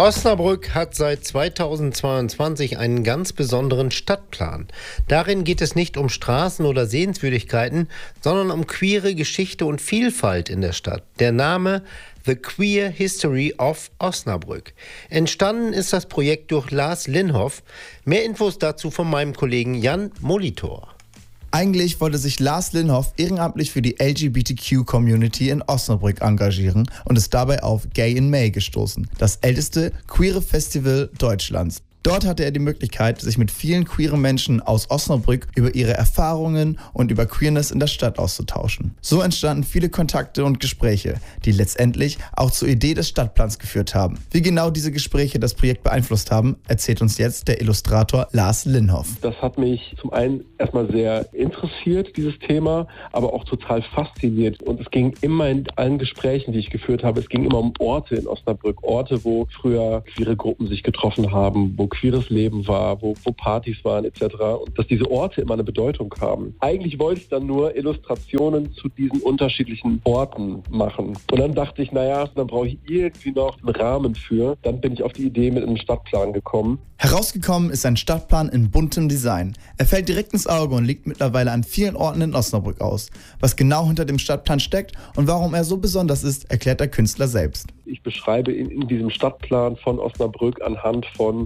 Osnabrück hat seit 2022 einen ganz besonderen Stadtplan. Darin geht es nicht um Straßen oder Sehenswürdigkeiten, sondern um queere Geschichte und Vielfalt in der Stadt. Der Name The Queer History of Osnabrück. Entstanden ist das Projekt durch Lars Linhoff. Mehr Infos dazu von meinem Kollegen Jan Molitor. Eigentlich wollte sich Lars Linhoff ehrenamtlich für die LGBTQ-Community in Osnabrück engagieren und ist dabei auf Gay in May gestoßen, das älteste queere Festival Deutschlands. Dort hatte er die Möglichkeit, sich mit vielen queeren Menschen aus Osnabrück über ihre Erfahrungen und über Queerness in der Stadt auszutauschen. So entstanden viele Kontakte und Gespräche, die letztendlich auch zur Idee des Stadtplans geführt haben. Wie genau diese Gespräche das Projekt beeinflusst haben, erzählt uns jetzt der Illustrator Lars Linhoff. Das hat mich zum einen erstmal sehr interessiert, dieses Thema, aber auch total fasziniert. Und es ging immer in allen Gesprächen, die ich geführt habe, es ging immer um Orte in Osnabrück. Orte, wo früher queere Gruppen sich getroffen haben, wo queeres Leben war, wo Partys waren etc. Und dass diese Orte immer eine Bedeutung haben. Eigentlich wollte ich dann nur Illustrationen zu diesen unterschiedlichen Orten machen. Und dann dachte ich, dann brauche ich irgendwie noch einen Rahmen für. Dann bin ich auf die Idee mit einem Stadtplan gekommen. Herausgekommen ist ein Stadtplan in buntem Design. Er fällt direkt ins Auge und liegt mittlerweile an vielen Orten in Osnabrück aus. Was genau hinter dem Stadtplan steckt und warum er so besonders ist, erklärt der Künstler selbst. Ich beschreibe in diesem Stadtplan von Osnabrück anhand von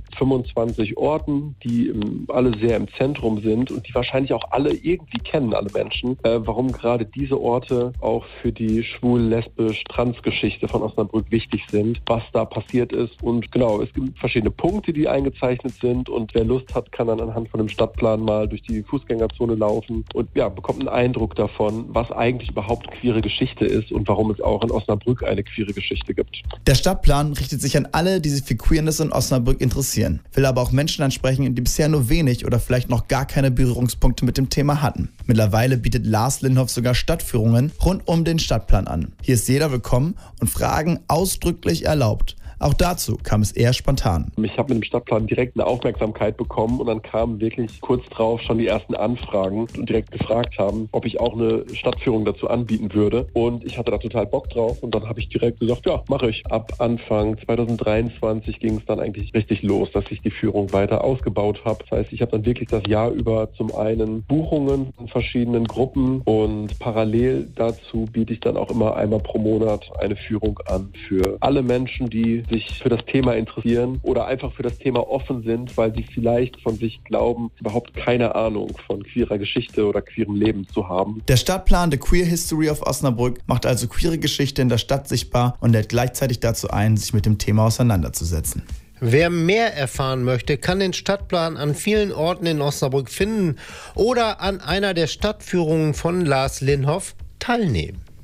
25 Orten, die alle sehr im Zentrum sind und die wahrscheinlich auch alle irgendwie kennen, alle Menschen, warum gerade diese Orte auch für die schwul-lesbisch-trans-Geschichte von Osnabrück wichtig sind, was da passiert ist. Und genau, es gibt verschiedene Punkte, die eingezeichnet sind und wer Lust hat, kann dann anhand von dem Stadtplan mal durch die Fußgängerzone laufen und bekommt einen Eindruck davon, was eigentlich überhaupt queere Geschichte ist und warum es auch in Osnabrück eine queere Geschichte gibt. Der Stadtplan richtet sich an alle, die sich für Queerness in Osnabrück interessieren, will aber auch Menschen ansprechen, die bisher nur wenig oder vielleicht noch gar keine Berührungspunkte mit dem Thema hatten. Mittlerweile bietet Lars Linhoff sogar Stadtführungen rund um den Stadtplan an. Hier ist jeder willkommen und Fragen ausdrücklich erlaubt. Auch dazu kam es eher spontan. Ich habe mit dem Stadtplan direkt eine Aufmerksamkeit bekommen und dann kamen wirklich kurz drauf schon die ersten Anfragen und direkt gefragt haben, ob ich auch eine Stadtführung dazu anbieten würde. Und ich hatte da total Bock drauf und dann habe ich direkt gesagt, ja, mache ich. Ab Anfang 2023 ging es dann eigentlich richtig los, dass ich die Führung weiter ausgebaut habe. Das heißt, ich habe dann wirklich das Jahr über zum einen Buchungen in verschiedenen Gruppen und parallel dazu biete ich dann auch immer einmal pro Monat eine Führung an für alle Menschen, die sich für das Thema interessieren oder einfach für das Thema offen sind, weil sie vielleicht von sich glauben, überhaupt keine Ahnung von queerer Geschichte oder queerem Leben zu haben. Der Stadtplan The Queer History of Osnabrück macht also queere Geschichte in der Stadt sichtbar und lädt gleichzeitig dazu ein, sich mit dem Thema auseinanderzusetzen. Wer mehr erfahren möchte, kann den Stadtplan an vielen Orten in Osnabrück finden oder an einer der Stadtführungen von Lars Linhoff teilnehmen.